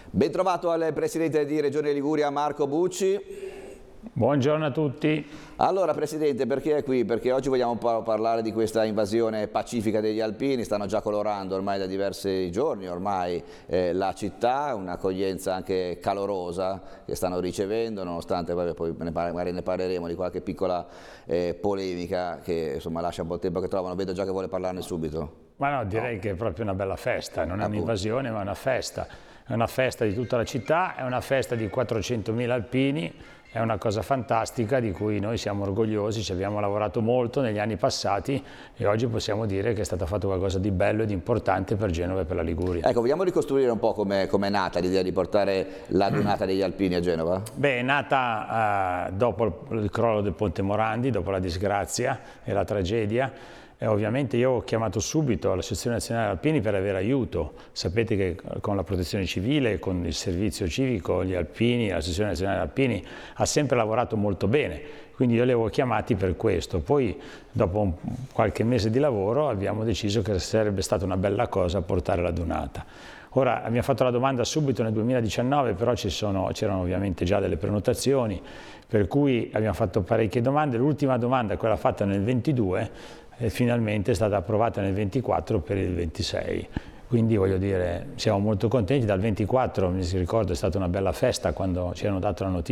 Ben trovato al Presidente di Regione Liguria Marco Bucci. Buongiorno a tutti. Allora Presidente, perché è qui? Perché oggi vogliamo un po' parlare di questa invasione pacifica degli alpini. Stanno già colorando ormai da diversi giorni la città, un'accoglienza anche calorosa che stanno ricevendo, nonostante poi magari ne parleremo di qualche piccola polemica che insomma lascia un po' il tempo che trovano. Vedo già che vuole parlarne subito. Ma no, direi che è proprio una bella festa, non è un'invasione ma è una festa. È una festa di tutta la città, è una festa di 400.000 alpini, è una cosa fantastica di cui noi siamo orgogliosi, ci abbiamo lavorato molto negli anni passati e oggi possiamo dire che è stato fatto qualcosa di bello e di importante per Genova e per la Liguria. Ecco, vogliamo ricostruire un po' come è nata l'idea di portare la Dunata degli Alpini a Genova? Beh, è nata dopo il crollo del Ponte Morandi, dopo la disgrazia e la tragedia. E ovviamente io ho chiamato subito l'Associazione Nazionale Alpini per avere aiuto. Sapete che con la protezione civile, con il servizio civico, gli alpini, l'Associazione Nazionale Alpini ha sempre lavorato molto bene, quindi io li avevo chiamati per questo. Poi dopo qualche mese di lavoro abbiamo deciso che sarebbe stata una bella cosa portare la Dunata. Ora abbiamo fatto la domanda subito nel 2019, però c'erano ovviamente già delle prenotazioni, per cui abbiamo fatto parecchie domande. L'ultima domanda, quella fatta nel 22, finalmente è stata approvata nel 24 per il 26. Quindi voglio dire, siamo molto contenti. Dal 24, mi si ricorda, è stata una bella festa quando ci hanno dato la notizia